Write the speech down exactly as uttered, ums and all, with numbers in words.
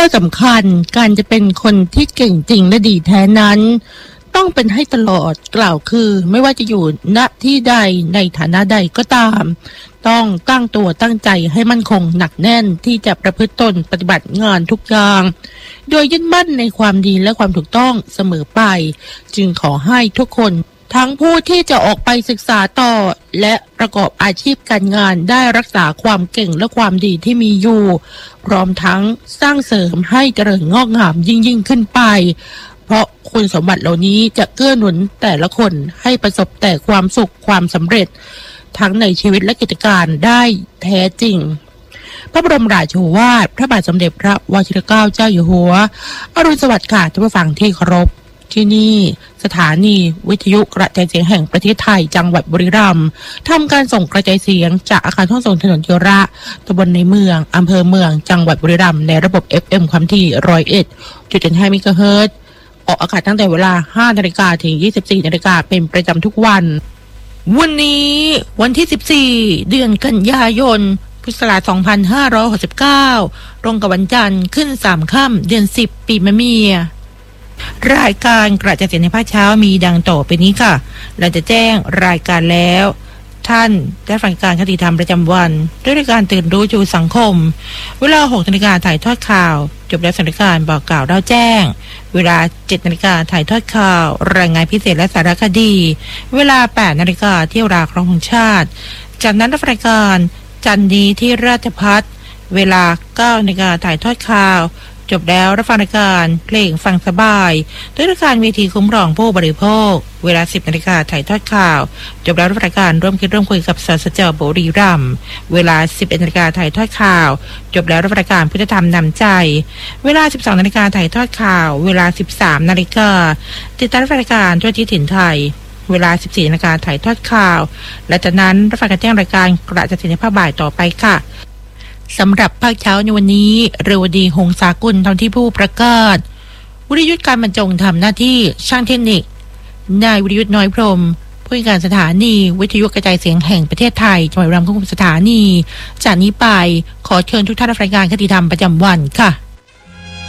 อสำคัญการจะเป็นคนที่เก่งจริงและดีแท้นั้นต้องเป็นให้ตลอดกล่าวคือไม่ว่าจะอยู่ณที่ใดในฐานะใดก็ตามต้องตั้งตัวตั้งใจให้มั่นคงหนักแน่นที่จะประพฤติตนปฏิบัติงานทุกอย่างโดยยึดมั่นในความดีและความถูกต้องเสมอไปจึงขอให้ทุกคนทั้งผู้ที่จะออกไปศึกษาต่อและประกอบอาชีพการงานได้รักษาความเก่งและความดีที่มีอยู่พร้อมทั้งสร้างเสริมให้เจริญงอกงามยิ่งยิ่งขึ้นไปเพราะคุณสมบัติเหล่านี้จะเกื้อหนุนแต่ละคนให้ประสบแต่ความสุขความสำเร็จทั้งในชีวิตและกิจการได้แท้จริงพระบรมราโชวาทพระบาทสมเด็จพระวชิรเกล้าเจ้าอยู่หัวอรุณสวัสดิ์ค่ะท่านผู้ฟังที่เคารพที่นี่สถานีวิทยุกระจายเสียงแห่งประเทศไทยจังหวัดบุรีรัมย์ทำการส่งกระจายเสียงจากอาคารห้องส่งถนนเยระตำบลในเมืองอำเภอเมืองจังหวัดบุรีรัมย์ในระบบ เอฟ เอ็ม ความถี่ หนึ่งร้อยเอ็ดจุดเจ็ดห้า เมกะเฮิรตซ์ออกอากาศตั้งแต่เวลา ห้านาฬิกา ถึง ยี่สิบสี่นาฬิกาเป็นประจำทุกวันวันนี้วันที่สิบสี่เดือนกันยายนพุทธศักราชสองพันห้าร้อยหกสิบเก้าตรงกับวันจันทร์ขึ้นสามค่ำเดือนสิบปีมะเมียรายการกระจายเสียงในภาคเช้ามีดังต่อไปนี้ค่ะเราจะแจ้งรายการแล้วท่านได้ฟังการคติธรรมประจำวันด้วยรายการตื่นรู้ชูสังคมเวลาหกนาฬิกาถ่ายทอดข่าวจบแล้วสถานการณ์บอกกล่าวเล่าแจ้งเวลาเจ็ดนาฬิกาถ่ายทอดข่าวรายงานพิเศษและสารคดีเวลาแปดนาฬิกาเที่ยวราครองชาติจากนั้นรายการจันดีที่ราชภัฏเวลาเก้านาฬิกาถ่ายทอดข่าวจบแล้วรับฟังรายการเพลงฟังสบายด้วยรายการเวทีคุ้มครองผู้บริโภคเวลาสิบนาฬิกาถ่ายทอดข่าวจบแล้วรับรายการร่วมคิดร่วมคุยกับสสจ.บุรีรัมย์เวลาสิบเอ็ดนาฬิกาถ่ายทอดข่าวจบแล้วรับรายการพุทธธรรมนำใจเวลาสิบสองนาฬิกาถ่ายทอดข่าวเวลาสิบสามนาฬิกาติดตามรายการทั่วที่ถิ่นไทยเวลาสิบสี่นาฬิกาถ่ายทอดข่าวและจากนั้นรับฟังการแจ้งรายการกระจายเสียงในภาคบ่ายต่อไปค่ะสำหรับภาคเช้าในวันนี้เรวดีหงสากุลทำที่ผู้ประกาศวิทยุการบรรจงทำหน้าที่ช่างเทคนิคนายวิทยุน้อยพรหมผู้จัดการสถานีวิทยุกระจายเสียงแห่งประเทศไทยจังหวัดบุรีรัมย์ควบคุมสถานีจากนี้ไปขอเชิญทุกท่านรับฟังรายการคติธรรมประจำวันค่ะ